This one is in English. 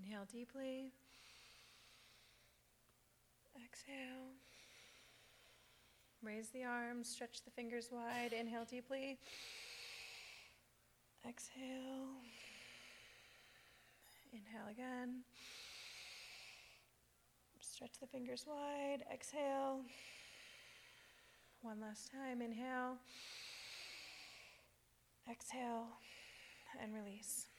Inhale deeply. Exhale. Raise the arms, stretch the fingers wide. Inhale deeply. Exhale. Inhale again. Stretch the fingers wide. Exhale. One last time. Inhale. Exhale. And release.